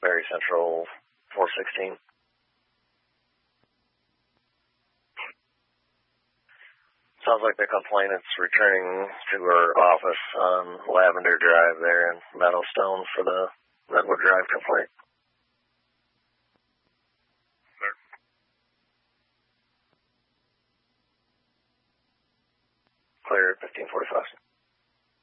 Berry Central 416. Sounds like the complainant's returning to her office on Lavender Drive there in Meadowstone for the Redwood Drive complaint. Clear at 1545.